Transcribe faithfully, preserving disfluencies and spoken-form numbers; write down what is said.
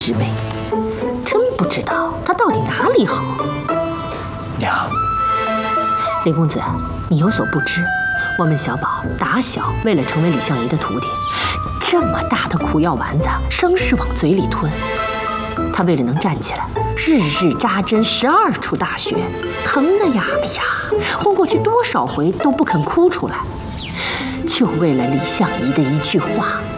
之辈，真不知道他到底哪里好。 娘， 林公子，你有所不知，我们小宝打小为了成为李相夷的徒弟，这么大的苦药丸子，生是往嘴里吞。他为了能站起来，日日扎针十二处大穴，疼的呀，哎呀，轰过去多少回都不肯哭出来。就为了李相夷的一句话，